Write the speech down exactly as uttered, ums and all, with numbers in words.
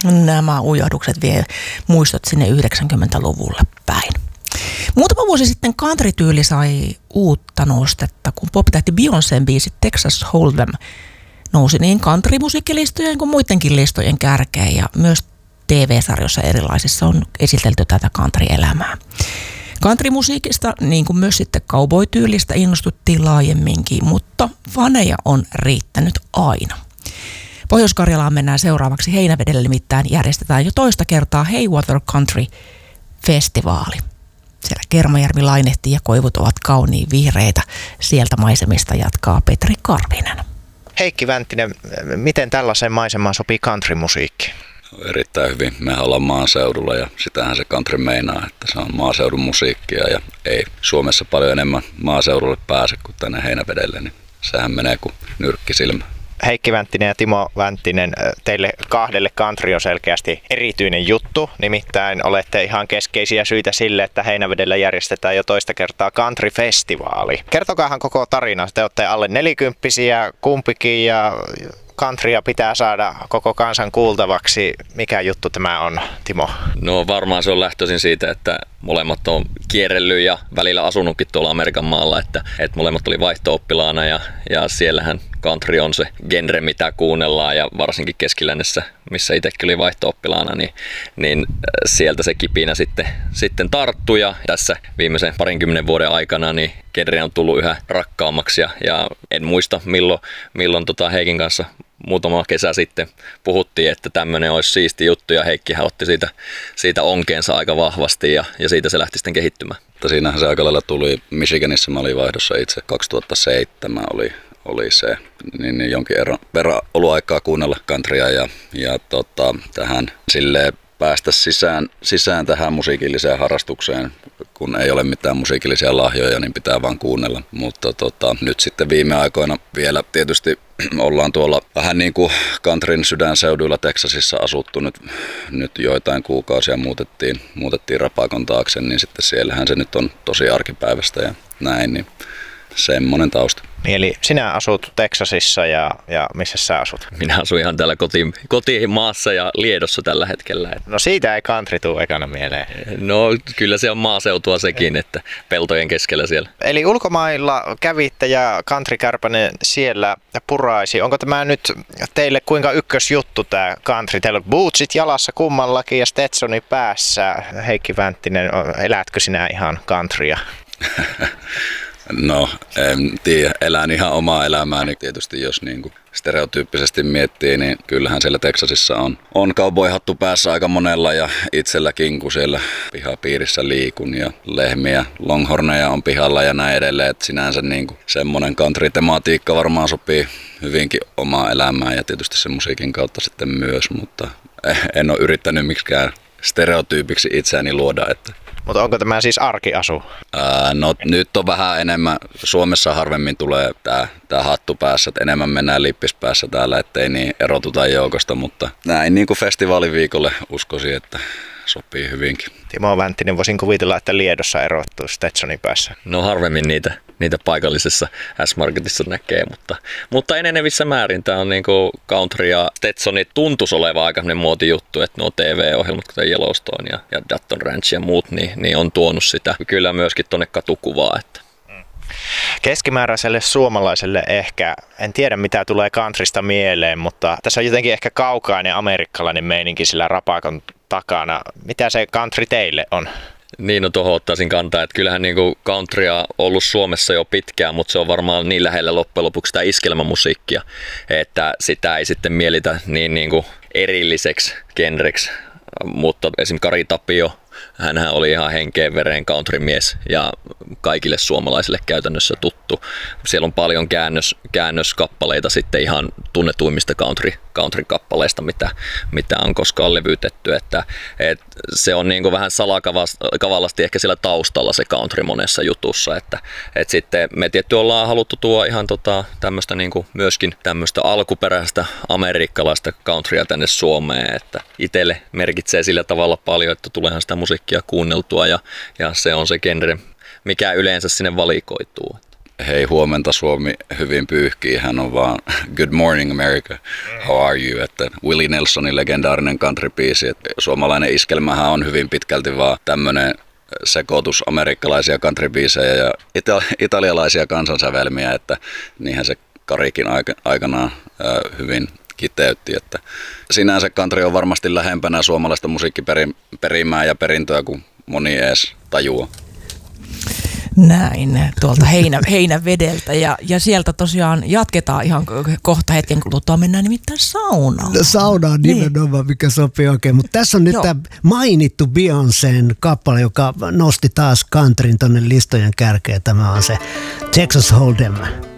Nämä ujohdukset vie muistot sinne yhdeksänkymmentäluvulle päin. Muutama vuosi sitten country-tyyli sai uutta nostetta, kun pop-tähti Beyoncén biisi Texas Hold'em nousi niin country-musiikkilistojen kuin muidenkin listojen kärkeen, ja myös T V-sarjoissa erilaisissa on esitelty tätä country-elämää. Country-musiikista, niin kuin myös sitten cowboy-tyylistä, innostuttiin laajemminkin, mutta faneja on riittänyt aina. Pohjois-Karjalaan mennään seuraavaksi Heinävedelle, nimittäin järjestetään jo toista kertaa Haywater Country-festivaali. Siellä Kermajärvi lainehtii ja koivut ovat kauniin vihreitä. Sieltä maisemista jatkaa Petri Karvinen. Heikki Vänttinen, miten tällaiseen maisemaan sopii countrymusiikki? Erittäin hyvin. Mehän ollaan maaseudulla ja sitähän se country meinaa, että se on maaseudun musiikkia ja ei Suomessa paljon enemmän maaseudulle pääse kuin tänne Heinävedelle, niin sehän menee kuin nyrkki silmä. Heikki Vänttinen ja Timo Vänttinen, teille kahdelle country on selkeästi erityinen juttu. Nimittäin olette ihan keskeisiä syitä sille, että Heinävedellä järjestetään jo toista kertaa country-festivaali. Kertokaahan koko tarina. Te olette alle nelikymppisiä kumpikin ja countrya pitää saada koko kansan kuultavaksi. Mikä juttu tämä on, Timo? No varmaan se on lähtöisin siitä, että molemmat on kierrellyt ja välillä asunutkin tuolla Amerikan maalla, että, että molemmat oli vaihto-oppilaana ja, ja siellähän country on se genre, mitä kuunnellaan ja varsinkin Keskilännessä, missä itsekin oli vaihto-oppilaana, niin, niin sieltä se kipinä sitten, sitten tarttui ja tässä viimeisen parinkymmenen vuoden aikana niin genre on tullut yhä rakkaammaksi ja, ja en muista milloin, milloin tota Heikin kanssa muutama kesä sitten puhuttiin, että tämmöinen olisi siisti juttu ja Heikkihän otti siitä, siitä onkeensa aika vahvasti ja, ja siitä se lähti sitten kehittymään. Mutta siinähän se aika lailla tuli, Michiganissa mä olin vaihdossa itse, kaksituhattaseitsemän oli, oli se, niin, niin jonkin ero, verran ollut aikaa kuunnella countrya ja, ja tota, tähän silleen päästä sisään, sisään tähän musiikilliseen harrastukseen, kun ei ole mitään musiikillisia lahjoja, niin pitää vaan kuunnella. Mutta tota, nyt sitten viime aikoina vielä tietysti ollaan tuolla vähän niin kuin countryn sydänseuduilla Teksasissa asuttu nyt, nyt joitain kuukausia, muutettiin, muutettiin Rapakon taakse, niin sitten siellähän se nyt on tosi arkipäivästä ja näin, niin semmoinen tausta. Eli sinä asut Teksasissa ja, ja missä sä asut? Minä asun ihan täällä koti, kotimaassa ja Liedossa tällä hetkellä. No siitä ei country tule ekana mieleen. No kyllä se on maaseutua sekin, että peltojen keskellä siellä. Eli ulkomailla kävitte ja country Kärpänen siellä puraisi. Onko tämä nyt teille kuinka ykkösjuttu tämä country? Teillä on bootsit jalassa kummallakin ja Stetsoni päässä. Heikki Vänttinen, elätkö sinä ihan countrya? No, en tiedä. Elän ihan omaa elämääni. Tietysti jos niin kuin stereotyyppisesti miettii, niin kyllähän siellä Teksasissa on, on cowboyhattu päässä aika monella ja itselläkin, kun siellä pihapiirissä liikun ja lehmiä, longhorneja on pihalla ja näin edelleen. Että sinänsä niin kuin semmoinen country-tematiikka varmaan sopii hyvinkin omaa elämään ja tietysti sen musiikin kautta sitten myös, mutta en ole yrittänyt miksikään stereotyypiksi itseäni luoda, että mutta onko tämä siis arkiasu? Ää, no nyt on vähän enemmän, Suomessa harvemmin tulee tämä, tämä hattu päässä, että enemmän mennään lippis päässä täällä, ettei niin erotuta joukosta, mutta näin niin kuin festivaaliviikolle uskoisin, että sopii hyvinkin. Timo Vänttinen, voisin kuvitella, että Liedossa erottuu Stetsonin päässä. No harvemmin niitä, niitä paikallisessa S-Marketissa näkee, mutta, mutta enenevissä määrin tämä on niinku country ja Stetsoni tuntuisi olevan aika muotijuttu, että nuo T V-ohjelmat, kuten Yellowstone ja, ja Dutton Ranch ja muut, niin, niin on tuonut sitä kyllä myöskin tuonne katukuvaa. Että. Keskimääräiselle suomalaiselle ehkä, en tiedä mitä tulee countrysta mieleen, mutta tässä on jotenkin ehkä kaukainen amerikkalainen meininki sillä Rapakon takana. Mitä se country teille on? Niin, no tuohon ottaisin kantaa, että kyllähän niinku countrya on ollut Suomessa jo pitkään, mutta se on varmaan niin lähellä loppujen lopuksi sitä iskelmämusiikkia, että sitä ei sitten mielitä niin niinku erilliseksi genreksi. Mutta esimerkiksi Kari Tapio, hänhän oli ihan henkeen vereen countrymies ja kaikille suomalaisille käytännössä tuttu. Siellä on paljon käännös, käännöskappaleita sitten ihan tunnetuimmista country, country-kappaleista, mitä, mitä on koskaan levytetty. Että, et se on niin kuin vähän salakavallasti ehkä siellä taustalla se country monessa jutussa. Että, et sitten me tietty ollaan haluttu tuoda ihan tota, tämmöistä niin kuin myöskin tämmöistä alkuperäistä amerikkalaista countrya tänne Suomeen. Että itselle merkitsee sillä tavalla paljon, että tuleehan sitä musiikkia kuunneltua ja, ja se on se genre, mikä yleensä sinne valikoituu. hei huomenta Suomi hyvin pyyhkii, hän on vaan good morning America, how are you, että Willie Nelsonin legendaarinen country-biisi, että suomalainen iskelmähän on hyvin pitkälti vaan tämmöinen sekoitus amerikkalaisia country-biisejä ja ita- italialaisia kansansävelmiä, että niinhän se Karikin aik- aikanaan ää, hyvin kiteytti, että sinänsä country on varmasti lähempänä suomalaista musiikkiperimää ja perintöä kuin moni edes tajua. Näin, tuolta heinä, heinävedeltä ja, ja sieltä tosiaan jatketaan ihan kohta hetken kuluttua, mennään nimittäin saunaan. No, saunaan nimenomaan, mikä sopii oikein, mutta tässä on nyt tämä mainittu Beyoncén kappale, joka nosti taas countryn tonne listojen kärkeen, tämä on se Texas Hold'em.